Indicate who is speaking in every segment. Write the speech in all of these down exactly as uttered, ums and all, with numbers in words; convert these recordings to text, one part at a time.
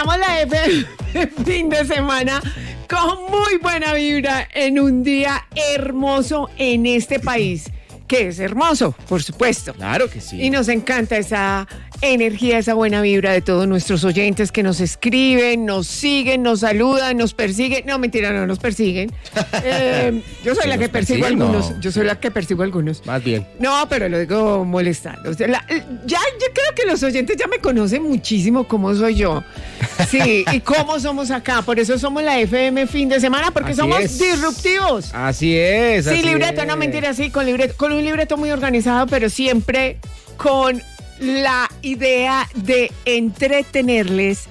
Speaker 1: Iniciamos la F M fin de semana con muy buena vibra en un día hermoso en este país, que es hermoso, por supuesto.
Speaker 2: Claro que sí.
Speaker 1: Y nos encanta esa energía, esa buena vibra de todos nuestros oyentes que nos escriben, nos siguen, nos saludan, nos persiguen. No, mentira, no nos persiguen. Eh, yo soy
Speaker 2: ¿Que
Speaker 1: la que
Speaker 2: nos
Speaker 1: persigo a
Speaker 2: persiguen?
Speaker 1: algunos.
Speaker 2: No.
Speaker 1: Yo soy la que persigo a algunos.
Speaker 2: Más bien.
Speaker 1: No, pero lo digo molestando. O sea, la- ya, yo creo que los oyentes ya me conocen muchísimo cómo soy yo. Sí, y cómo somos acá. Por eso somos la F M fin de semana, porque
Speaker 2: Así
Speaker 1: somos
Speaker 2: es.
Speaker 1: disruptivos.
Speaker 2: Así es.
Speaker 1: Sí,
Speaker 2: así
Speaker 1: libreto,
Speaker 2: es.
Speaker 1: no mentira, sí, con libreto, con un libreto muy organizado, pero siempre con la idea de entretenerles,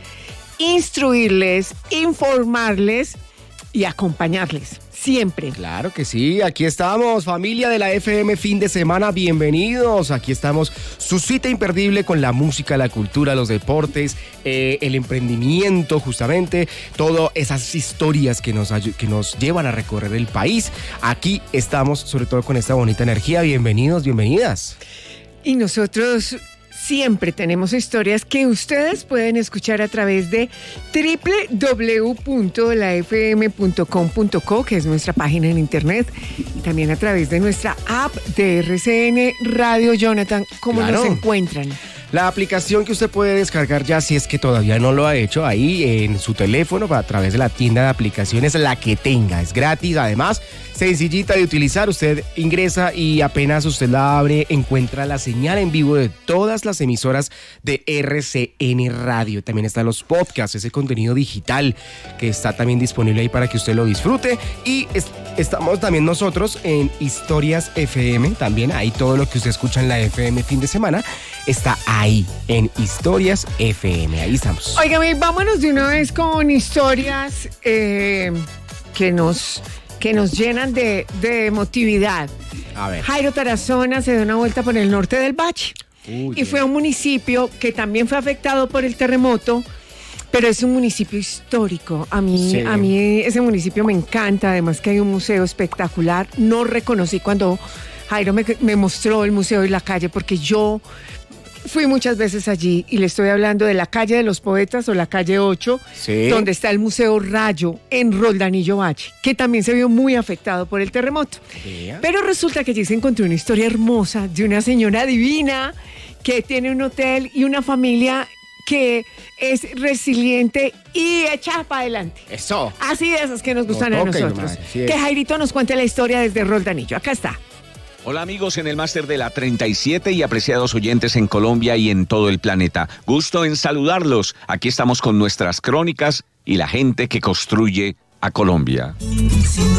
Speaker 1: instruirles, informarles y acompañarles. Siempre.
Speaker 2: Claro que sí, aquí estamos, familia de la F M fin de semana, bienvenidos. Aquí estamos, su cita imperdible con la música, la cultura, los deportes, eh, el emprendimiento, justamente, todas esas historias que nos, ayu- que nos llevan a recorrer el país. Aquí estamos, sobre todo con esta bonita energía. Bienvenidos, bienvenidas.
Speaker 1: Y nosotros siempre tenemos historias que ustedes pueden escuchar a través de doble u doble u doble u punto la f m punto com punto co, que es nuestra página en internet, y también a través de nuestra app de R C N Radio. Jonathan, ¿cómo
Speaker 2: Claro.
Speaker 1: nos encuentran?
Speaker 2: La aplicación que usted puede descargar ya, si es que todavía no lo ha hecho, ahí en su teléfono a través de la tienda de aplicaciones, la que tenga, es gratis, además sencillita de utilizar. Usted ingresa y apenas usted la abre, encuentra la señal en vivo de todas las emisoras de R C N Radio. También están los podcasts, ese contenido digital que está también disponible ahí para que usted lo disfrute. Y es- estamos también nosotros en Historias F M, también ahí todo lo que usted escucha en la F M fin de semana está ahí en Historias F M, ahí estamos.
Speaker 1: Óigame, vámonos de una vez con historias eh, que nos, que nos llenan de, de emotividad.
Speaker 2: A ver.
Speaker 1: Jairo Tarazona se dio una vuelta por el norte del Valle.
Speaker 2: Uy,
Speaker 1: Y fue a un municipio que también fue afectado por el terremoto, pero es un municipio histórico. A mí,
Speaker 2: Sí.
Speaker 1: a mí ese municipio me encanta, además que hay un museo espectacular. No reconocí cuando Jairo me, me mostró el museo y la calle, porque yo fui muchas veces allí, y le estoy hablando de la calle de los Poetas o la calle ocho,
Speaker 2: Sí.
Speaker 1: donde está el Museo Rayo en Roldanillo Valle, que también se vio muy afectado por el terremoto.
Speaker 2: Vea.
Speaker 1: Pero resulta que allí se encontró una historia hermosa de una señora divina que tiene un hotel y una familia que es resiliente y echa para adelante.
Speaker 2: Eso.
Speaker 1: Así de esas que nos gustan
Speaker 2: No
Speaker 1: a
Speaker 2: toque
Speaker 1: nosotros.
Speaker 2: nomás, así es.
Speaker 1: Que Jairito nos cuente la historia desde Roldanillo. Acá está.
Speaker 3: Hola amigos en el máster de la treinta y siete y apreciados oyentes en Colombia y en todo el planeta. Gusto en saludarlos. Aquí estamos con nuestras crónicas y la gente que construye a Colombia.
Speaker 4: Sin